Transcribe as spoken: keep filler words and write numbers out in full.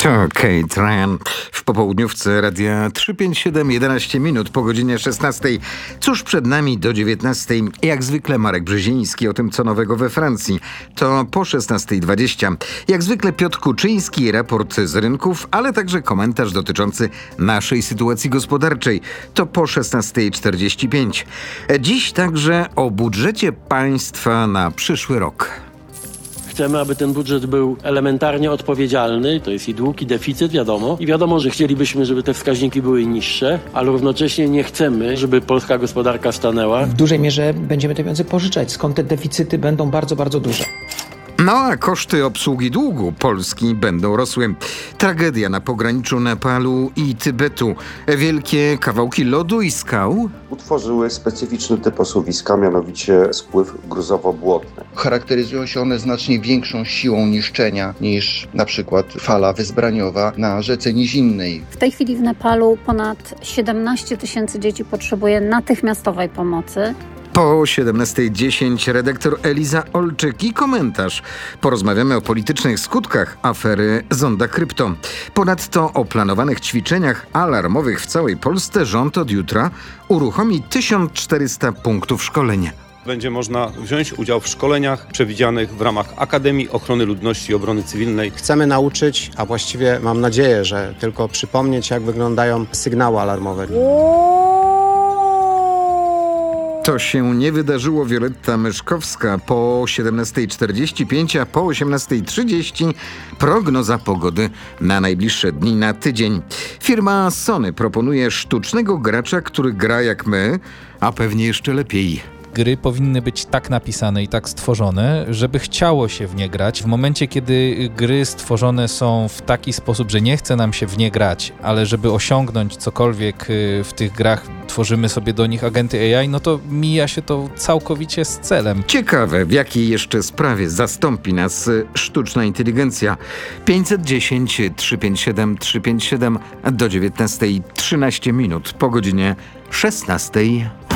To Kate Ryan w popołudniówce Radia trzysta pięćdziesiąt siedem, jedenaście minut po godzinie szesnastej. Cóż przed nami do dziewiętnastej? Jak zwykle Marek Brzeziński o tym, co nowego we Francji. To po szesnastej dwadzieścia. Jak zwykle Piotr Kuczyński, raport z rynków, ale także komentarz dotyczący naszej sytuacji gospodarczej. To po szesnastej czterdzieści pięć. Dziś także o budżecie państwa na przyszły rok. Chcemy, aby ten budżet był elementarnie odpowiedzialny. To jest i dług, i deficyt, wiadomo. I wiadomo, że chcielibyśmy, żeby te wskaźniki były niższe, ale równocześnie nie chcemy, żeby polska gospodarka stanęła. W dużej mierze będziemy te pieniądze pożyczać, skąd te deficyty będą bardzo, bardzo duże. No a koszty obsługi długu Polski będą rosły. Tragedia na pograniczu Nepalu i Tybetu. Wielkie kawałki lodu i skał utworzyły specyficzny typ osuwiska, mianowicie spływ gruzowo-błotny. Charakteryzują się one znacznie większą siłą niszczenia niż na przykład fala wezbraniowa na rzece nizinnej. W tej chwili w Nepalu ponad siedemnaście tysięcy dzieci potrzebuje natychmiastowej pomocy. Po siedemnastej dziesięć redaktor Eliza Olczyk i komentarz. Porozmawiamy o politycznych skutkach afery Zonda Krypto. Ponadto o planowanych ćwiczeniach alarmowych w całej Polsce rząd od jutra uruchomi tysiąc czterysta punktów szkolenia. Będzie można wziąć udział w szkoleniach przewidzianych w ramach Akademii Ochrony Ludności i Obrony Cywilnej. Chcemy nauczyć, a właściwie mam nadzieję, że tylko przypomnieć, jak wyglądają sygnały alarmowe. To się nie wydarzyło. Wioletta Myszkowska po siedemnastej czterdzieści pięć, a po osiemnastej trzydzieści prognoza pogody na najbliższe dni, na tydzień. Firma Sony proponuje sztucznego gracza, który gra jak my, a pewnie jeszcze lepiej. Gry powinny być tak napisane i tak stworzone, żeby chciało się w nie grać. W momencie, kiedy gry stworzone są w taki sposób, że nie chce nam się w nie grać, ale żeby osiągnąć cokolwiek w tych grach, tworzymy sobie do nich agenty A I, no to mija się to całkowicie z celem. Ciekawe, w jakiej jeszcze sprawie zastąpi nas sztuczna inteligencja. pięćset dziesięć, trzysta pięćdziesiąt siedem, trzysta pięćdziesiąt siedem do dziewiętnastej trzynaście minut po godzinie szesnastej.